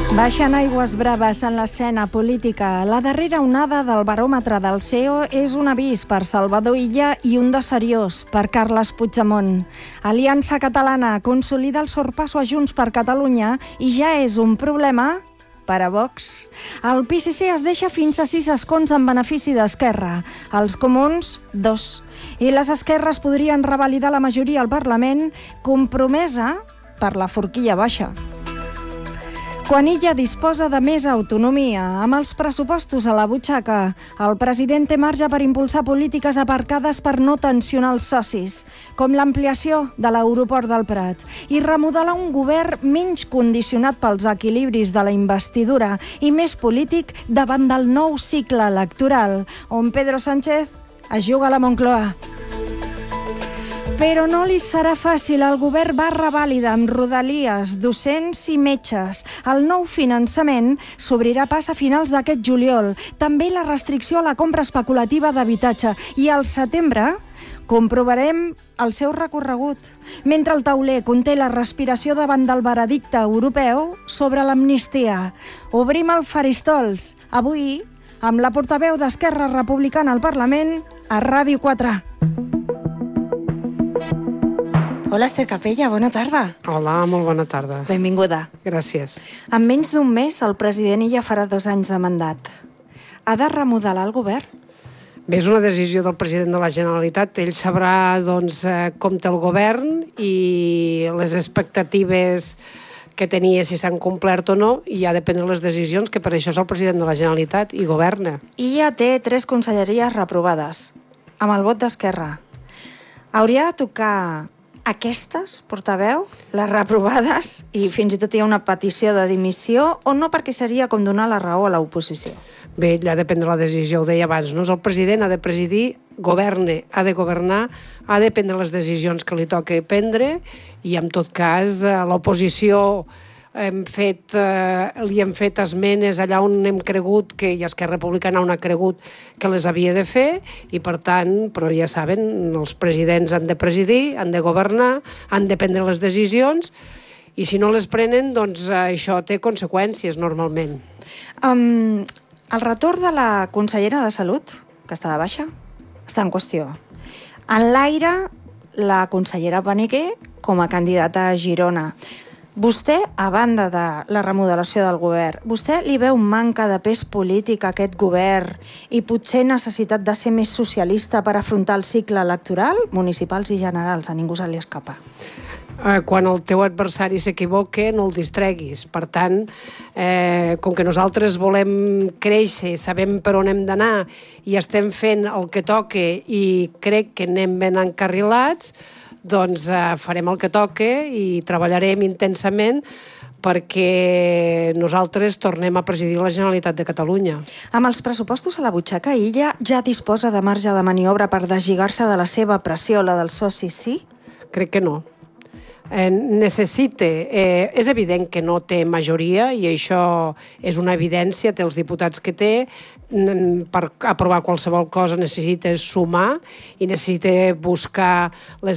Baixen aigües braves en l'escena política. La darrera onada del baròmetre del CEO és un avís per Salvador Illa i un de seriós per Carles Puigdemont. Aliança Catalana consolida el sorpasso a Junts per Catalunya i ja és un problema per a Vox. El PSC es deixa fins a 6 escons en benefici d'Esquerra. Els Comuns, 2. I les esquerres podrien revalidar la majoria al Parlament, compromesa per la forquilla baixa. Quan Illa disposa de més autonomia, amb els pressupostos a la butxaca, el president té marge per impulsar polítiques aparcades per no tensionar els socis, com l'ampliació de l'aeroport del Prat, i remodelar un govern menys condicionat pels equilibris de la investidura i més polític davant del nou cicle electoral, on Pedro Sánchez es juga a la Moncloa. Però no li serà fàcil. El govern va revàlida amb rodalies, docents i metges. El nou finançament s'obrirà pas a finals d'aquest juliol. També la restricció a la compra especulativa d'habitatge. I al setembre comprovarem el seu recorregut. Mentre el tauler conté la respiració davant del veredicte europeu sobre l'amnistia. Obrim el faristols. Avui, amb la portaveu d'Esquerra Republicana al Parlament, a Ràdio 4. Hola, Esther Capella, bona tarda. Hola, molt bona tarda. Benvinguda. Gràcies. En menys d'un mes, el president Illa farà 2 anys de mandat. Ha de remodelar el govern? Bé, és una decisió del president de la Generalitat. Ell sabrà com té el govern i les expectatives que tenia, si s'han complert o no, i ha de prendre les decisions, que per això és el president de la Generalitat i governa. Illa té 3 conselleries reprovades, amb el vot d'Esquerra. Hauria de tocar aquestes, portaveu, les reprovades, i fins i tot hi ha una petició de dimissió, o no, perquè seria com donar la raó a l'oposició? Bé, ell ha de prendre la decisió, ho deia abans, no? El president ha de presidir, governe, ha de governar, ha de prendre les decisions que li toca prendre, i en tot cas l'oposició li hem fet esmenes allà on hem cregut que, i Esquerra Republicana on ha cregut que les havia de fer, i per tant, però ja saben, els presidents han de presidir, han de governar, han de prendre les decisions, i si no les prenen, doncs això té conseqüències normalment. El retorn de la consellera de Salut, que està de baixa, està en qüestió. En l'aire, la consellera Paniquer com a candidata a Girona. Vostè, a banda de la remodelació del govern, vostè li veu manca de pes polític a aquest govern i potser necessitat de ser més socialista per afrontar el cicle electoral, municipals i generals? A ningú se li escapa. Quan el teu adversari s'equivoca, no el distreguis. Per tant, com que nosaltres volem créixer, sabem per on hem d'anar i estem fent el que toca i crec que anem ben encarrilats, doncs farem el que toca i treballarem intensament perquè nosaltres tornem a presidir la Generalitat de Catalunya. Amb els pressupostos a la butxaca, Illa ja disposa de marge de maniobra per deslligar-se de la seva pressió, la dels socis, sí? Crec que no. És evident que no té majoria i això és una evidència, té els diputats que té, per aprovar qualsevol cosa necessita sumar i necessita buscar les